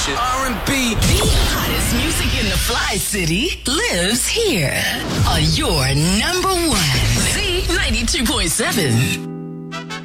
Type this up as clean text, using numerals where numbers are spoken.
shit. R&B. The hottest music in the Fly City lives here on your number one Z 92.7.